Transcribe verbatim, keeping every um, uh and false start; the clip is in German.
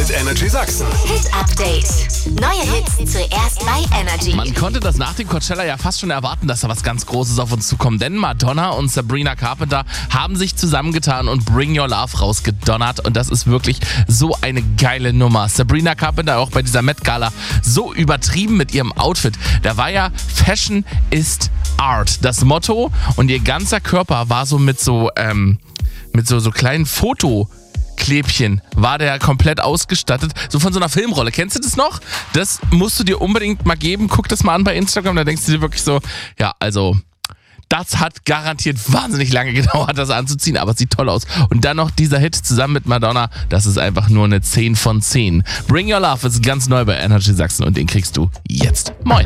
mit Energy Sachsen. Hit Update. Neue Hits zuerst bei Energy. Man konnte das nach dem Coachella ja fast schon erwarten, dass da was ganz Großes auf uns zukommt. Denn Madonna und Sabrina Carpenter haben sich zusammengetan und Bring Your Love rausgedonnert. Und das ist wirklich so eine geile Nummer. Sabrina Carpenter auch bei dieser Met Gala so übertrieben mit ihrem Outfit. Da war ja Fashion ist Art, das Motto. Und ihr ganzer Körper war so mit so, ähm, mit so, so kleinen Fotoklebchen war der komplett ausgestattet, so von so einer Filmrolle. Kennst du das noch? Das musst du dir unbedingt mal geben. Guck das mal an bei Instagram, da denkst du dir wirklich so, ja, also das hat garantiert wahnsinnig lange gedauert, das anzuziehen, aber es sieht toll aus. Und dann noch dieser Hit zusammen mit Madonna, das ist einfach nur eine zehn von zehn. Bring Your Love ist ganz neu bei Energy Sachsen und den kriegst du jetzt. Moin!